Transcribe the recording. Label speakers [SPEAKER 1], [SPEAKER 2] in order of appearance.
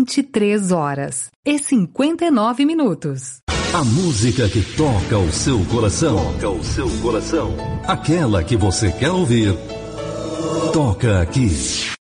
[SPEAKER 1] 23h59.
[SPEAKER 2] A música que toca o seu coração. Toca o seu coração. Aquela que você quer ouvir. Toca aqui.